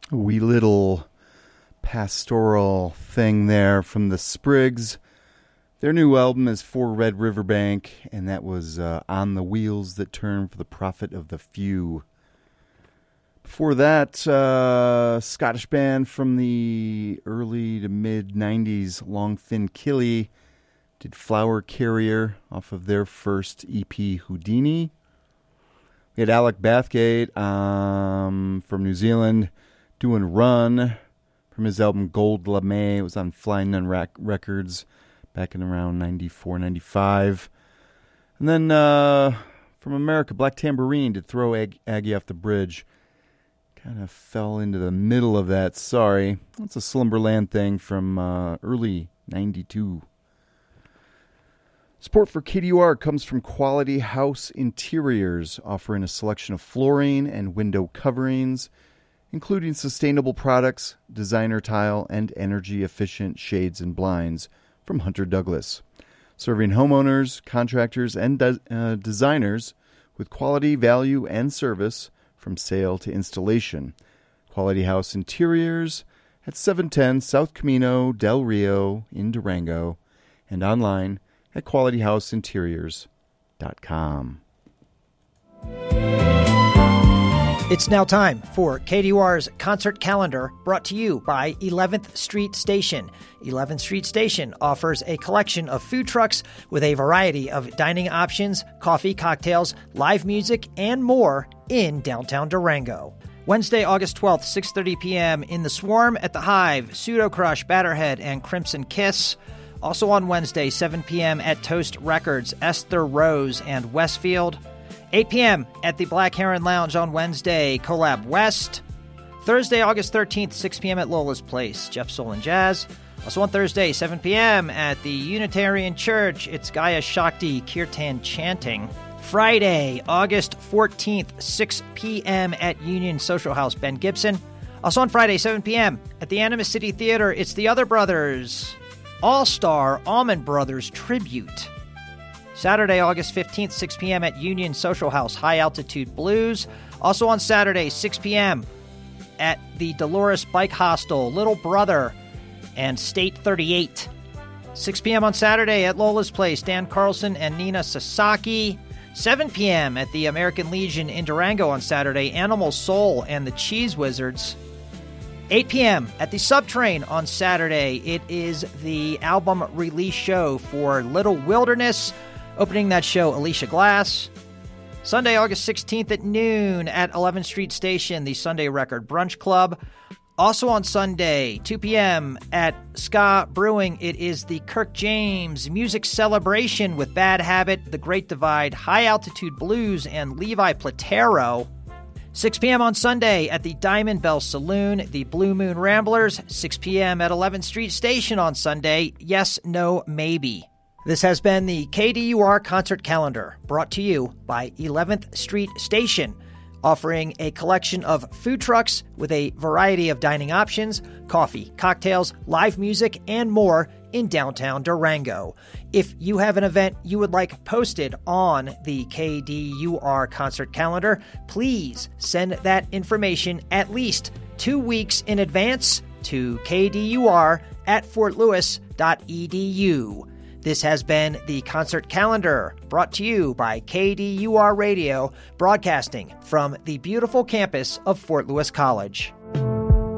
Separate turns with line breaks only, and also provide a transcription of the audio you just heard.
A wee little pastoral thing there from the Sprigs. Their new album is For Red Riverbank, and that was On the Wheels That Turn for the Profit of the Few. Before that, Scottish band from the early to mid-90s, Long Thin Killie, did Flower Carrier off of their first EP, Houdini. We had Alec Bathgate from New Zealand doing Run from his album Gold Lame. It was on Flying Nun Records back in around 94, 95. And then from America, Black Tambourine did Throw Aggie Off the Bridge. Kind of fell into the middle of that, sorry. That's a Slumberland thing from early 92. Support for KDUR comes from Quality House Interiors, offering a selection of flooring and window coverings, including sustainable products, designer tile, and energy-efficient shades and blinds from Hunter Douglas. Serving homeowners, contractors, and designers with quality, value, and service from sale to installation. Quality House Interiors at 710 South Camino del Rio in Durango, and online at qualityhouseinteriors.com.
It's now time for KDUR's concert calendar, brought to you by 11th Street Station. 11th Street Station offers a collection of food trucks with a variety of dining options, coffee, cocktails, live music, and more in downtown Durango. Wednesday, August 12th, 6:30 p.m. in The Swarm at The Hive, Pseudo Crush, Batterhead, and Crimson Kiss. Also on Wednesday, 7 p.m. at Toast Records, Esther Rose and Westfield. 8 p.m. at the Black Heron Lounge on Wednesday, Collab West. Thursday, August 13th, 6 p.m. at Lola's Place, Jeff Soul and Jazz. Also on Thursday, 7 p.m. at the Unitarian Church, it's Gaia Shakti Kirtan Chanting. Friday, August 14th, 6 p.m. at Union Social House, Ben Gibson. Also on Friday, 7 p.m. at the Animas City Theater, it's the Other Brothers All-Star Allman Brothers Tribute. Saturday, August 15th, 6 p.m. at Union Social House, High Altitude Blues. Also on Saturday, 6 p.m. at the Dolores Bike Hostel, Little Brother and State 38. 6 p.m. on Saturday at Lola's Place, Dan Carlson and Nina Sasaki. 7 p.m. at the American Legion in Durango on Saturday, Animal Soul and the Cheese Wizards. 8 p.m. at the Subtrain on Saturday, it is the album release show for Little Wilderness. Opening that show, Alicia Glass. Sunday, August 16th at noon at 11th Street Station, the Sunday Record Brunch Club. Also on Sunday, 2 p.m. at Ska Brewing, it is the Kirk James Music Celebration with Bad Habit, The Great Divide, High Altitude Blues, and Levi Platero. 6 p.m. on Sunday at the Diamond Bell Saloon, the Blue Moon Ramblers. 6 p.m. at 11th Street Station on Sunday, Yes, No, Maybe. This has been the KDUR Concert Calendar, brought to you by 11th Street Station, offering a collection of food trucks with a variety of dining options, coffee, cocktails, live music, and more in downtown Durango. If you have an event you would like posted on the KDUR Concert Calendar, please send that information at least 2 weeks in advance to kdur@fortlewis.edu. This has been the Concert Calendar, brought to you by KDUR Radio, broadcasting from the beautiful campus of Fort Lewis College.